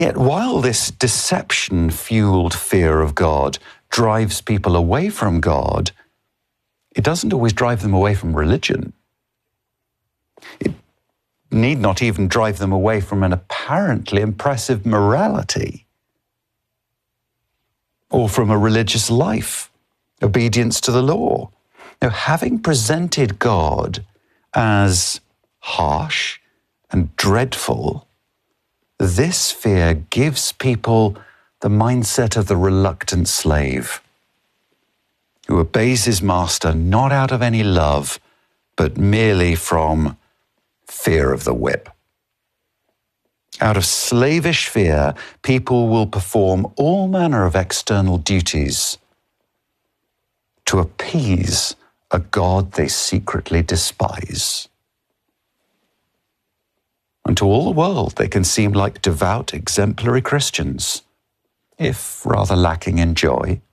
Yet while this deception-fueled fear of God drives people away from God, it doesn't always drive them away from religion. It need not even drive them away from an apparently impressive morality or from a religious life, obedience to the law. Now, having presented God as harsh and dreadful, this fear gives people the mindset of the reluctant slave who obeys his master not out of any love, but merely from fear of the whip. Out of slavish fear, people will perform all manner of external duties to appease a God they secretly despise. And to all the world, they can seem like devout, exemplary Christians, if rather lacking in joy.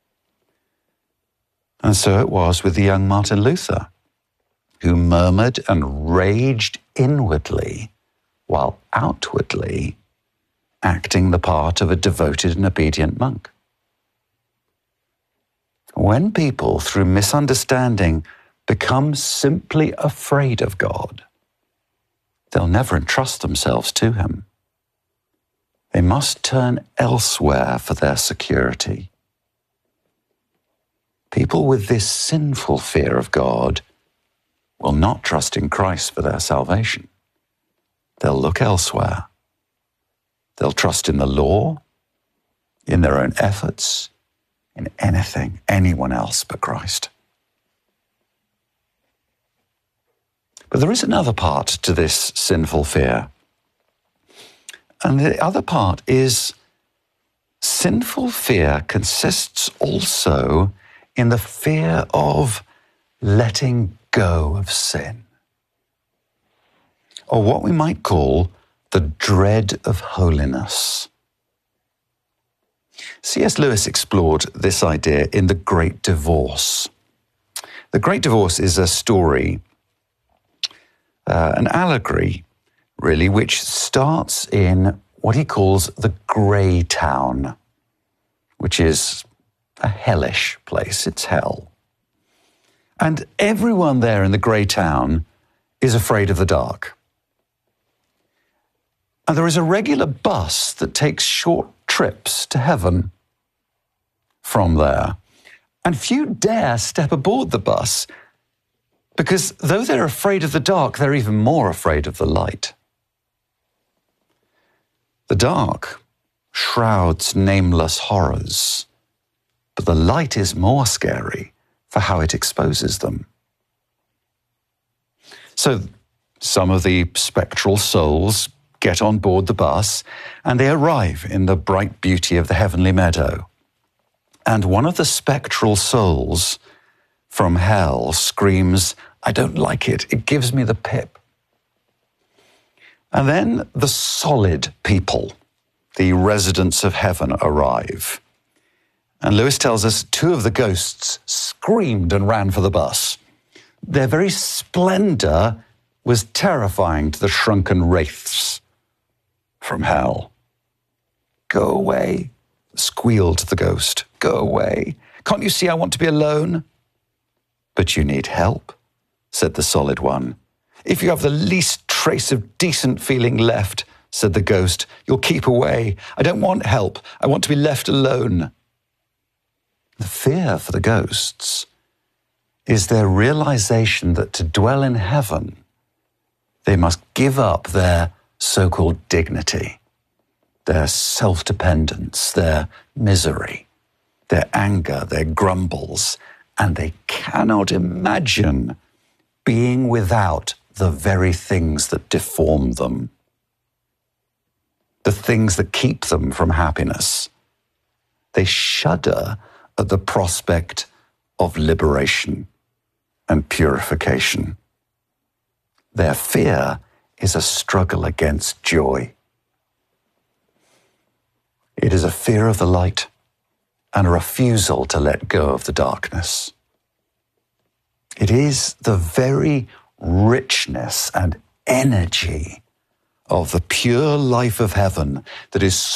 And so it was with the young Martin Luther, who murmured and raged inwardly while outwardly acting the part of a devoted and obedient monk. When people, through misunderstanding, become simply afraid of God, they'll never entrust themselves to him. They must turn elsewhere for their security. People with this sinful fear of God will not trust in Christ for their salvation. They'll look elsewhere. They'll trust in the law, in their own efforts, in anything, anyone else but Christ. But there is another part to this sinful fear. And the other part is sinful fear consists also in the fear of letting go of sin, or what we might call the dread of holiness. C.S. Lewis explored this idea in The Great Divorce. The Great Divorce is a story, an allegory, really, which starts in what he calls the Grey Town, which is a hellish place. It's hell. And everyone there in the Grey Town is afraid of the dark. And there is a regular bus that takes short trips to heaven from there. And few dare step aboard the bus because though they're afraid of the dark, they're even more afraid of the light. The dark shrouds nameless horrors, but the light is more scary for how it exposes them. So some of the spectral souls get on board the bus and they arrive in the bright beauty of the heavenly meadow. And one of the spectral souls from hell screams, "I don't like it. It gives me the pip." And then the solid people, the residents of heaven, arrive. And Lewis tells us 2 of the ghosts screamed and ran for the bus. Their very splendor was terrifying to the shrunken wraiths from hell. "Go away," squealed the ghost. "Go away. Can't you see I want to be alone?" "But you need help," said the solid one. "If you have the least trace of decent feeling left," said the ghost, "you'll keep away. I don't want help. I want to be left alone." The fear for the ghosts is their realization that to dwell in heaven, they must give up their so-called dignity, their self-dependence, their misery, their anger, their grumbles, and they cannot imagine being without the very things that deform them, the things that keep them from happiness. They shudder at the prospect of liberation and purification. Their fear is a struggle against joy. It is a fear of the light and a refusal to let go of the darkness. It is the very richness and energy of the pure life of heaven that is